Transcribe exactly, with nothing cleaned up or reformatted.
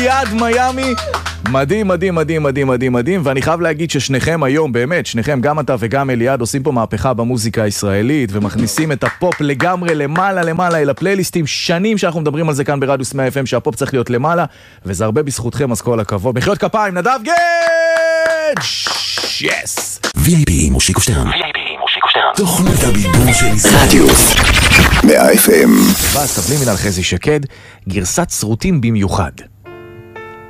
ליד מיאמי. מדהים, מדהים, מדהים, מדהים, מדהים, מדהים, ואני חייב להגיד ששניכם היום, באמת, שניכם, גם אתה וגם אליעד, עושים פה מהפכה במוזיקה הישראלית, ומכניסים את הפופ לגמרי למעלה, למעלה, אל הפלייליסטים. שנים שאנחנו מדברים על זה כאן ברדיוס מאה אף אם, שהפופ צריך להיות למעלה, וזה הרבה בזכותכם, אז כל הכבוד. מחיאות כפיים, נדב גד! יס! וי איי פי מושיקו שטרן. וי איי פי מושיקו שטרן. תוכנית הבידור של רדיוס מאה אף אם. ואז סבלי מנהל חזי שקד, גרסת סרוטים במיוחד.